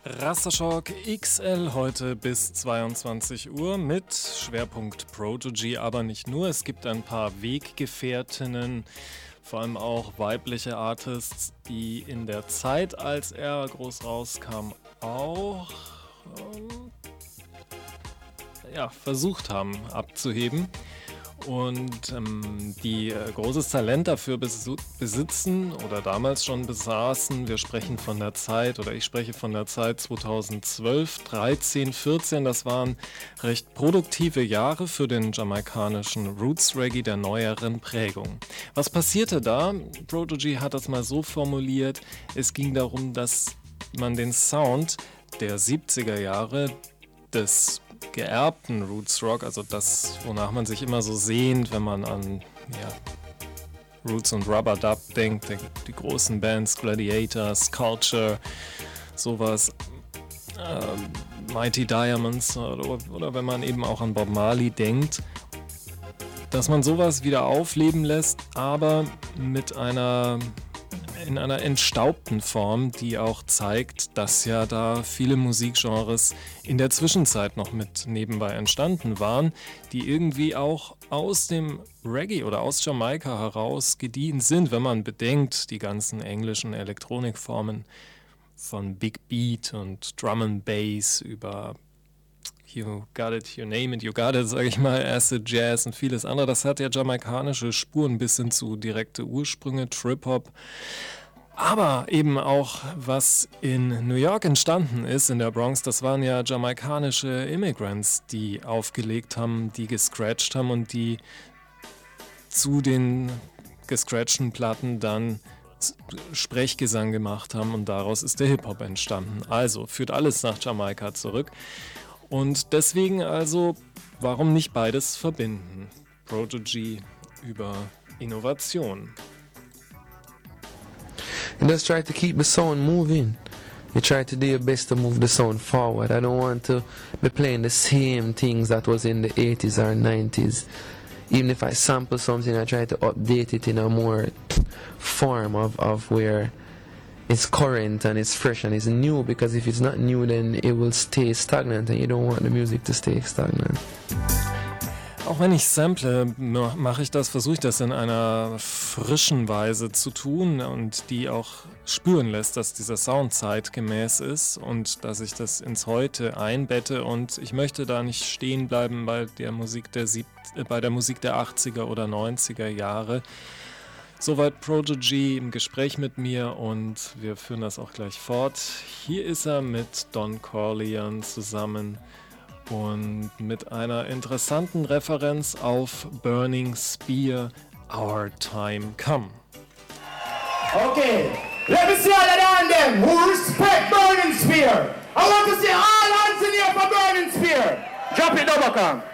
Rastershock XL heute bis 22 Uhr mit Schwerpunkt Prodigy, aber nicht nur. Es gibt ein paar Weggefährtinnen, vor allem auch weibliche Artists, die in der Zeit, als er groß rauskam, auch versucht haben abzuheben. Und die großes Talent dafür besitzen oder damals schon besaßen. Wir sprechen von der Zeit, oder ich spreche von der Zeit 2012, 13, 14. Das waren recht produktive Jahre für den jamaikanischen Roots Reggae der neueren Prägung. Was passierte da? Prodigy hat das mal so formuliert. Es ging darum, dass man den Sound der 70er Jahre des geerbten Roots Rock, also das, wonach man sich immer so sehnt, wenn man an Roots und Rubber Dub denkt, die großen Bands, Gladiators, Culture, sowas, Mighty Diamonds oder wenn man eben auch an Bob Marley denkt, dass man sowas wieder aufleben lässt, aber in einer entstaubten Form, die auch zeigt, dass ja da viele Musikgenres in der Zwischenzeit noch mit nebenbei entstanden waren, die irgendwie auch aus dem Reggae oder aus Jamaika heraus gediehen sind, wenn man bedenkt, die ganzen englischen Elektronikformen von Big Beat und Drum and Bass über You Got It, You Name It, You Got It, sag ich mal, Acid Jazz und vieles andere. Das hat ja jamaikanische Spuren bis hin zu direkte Ursprünge, Trip-Hop. Aber eben auch, was in New York entstanden ist, in der Bronx, das waren ja jamaikanische Immigrants, die aufgelegt haben, die gescratcht haben und die zu den gescratchten Platten dann Sprechgesang gemacht haben und daraus ist der Hip-Hop entstanden. Also führt alles nach Jamaika zurück. Und deswegen also, warum nicht beides verbinden? Prodigy über Innovation. You just try to keep the sound moving. You try to do your best to move the sound forward. I don't want to be playing the same things that was in the 80s or 90s. Even if I sample something, I try to update it in a more form of where it's current and it's fresh and it's new, because if it's not new, then it will stay stagnant and you don't want the music to stay stagnant. Auch wenn ich sample, versuche ich das in einer frischen Weise zu tun und die auch spüren lässt, dass dieser Sound zeitgemäß ist und dass ich das ins Heute einbette, und ich möchte da nicht stehen bleiben bei der Musik der 80er oder 90er Jahre. Soweit Prodigy im Gespräch mit mir und wir führen das auch gleich fort. Hier ist er mit Don Corleone zusammen und mit einer interessanten Referenz auf Burning Spear, Our Time Come. Okay, let me see all of them who respect Burning Spear. I want to see all hands in here for Burning Spear. Drop it, Dobacom.